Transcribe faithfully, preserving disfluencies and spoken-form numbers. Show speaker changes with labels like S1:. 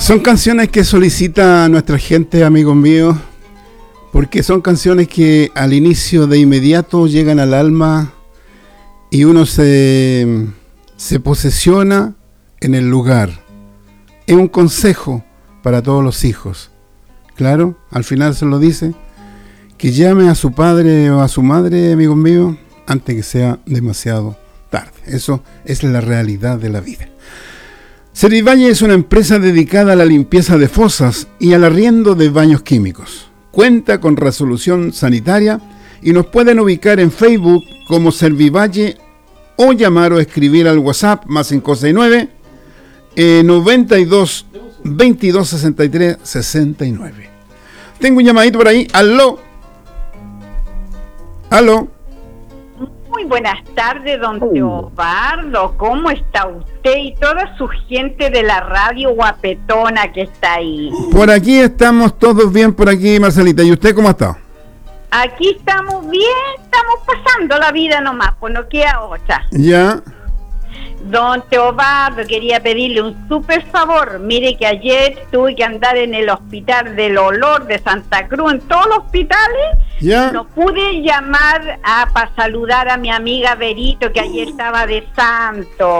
S1: Son canciones que solicita nuestra gente, amigos míos, porque son canciones que al inicio de inmediato llegan al alma y uno se, se posesiona en el lugar. Es un consejo para todos los hijos. Claro, al final se lo dice, que llame a su padre o a su madre, amigos míos, antes que sea demasiado tarde. Eso es la realidad de la vida. Servivalle es una empresa dedicada a la limpieza de fosas y al arriendo de baños químicos. Cuenta con resolución sanitaria y nos pueden ubicar en Facebook como Servivalle o llamar o escribir al WhatsApp más cinco seis nueve eh, noventa y dos veintidós sesenta y tres sesenta y nueve. Tengo un llamadito por ahí. Aló. Aló.
S2: Muy buenas tardes, don Teobardo. ¿Cómo está usted y toda su gente de la radio guapetona que está ahí?
S1: Por aquí estamos todos bien, por aquí, Marcelita. ¿Y usted cómo está?
S2: Aquí estamos bien, estamos pasando la vida nomás, pues no queda otra.
S1: Ya.
S2: Don Teobardo, quería pedirle un súper favor. Mire que ayer tuve que andar en el hospital del Olor de Santa Cruz, en todos los hospitales.
S1: Ya.
S2: No pude llamar a para saludar a mi amiga Berito, que ayer estaba de santo.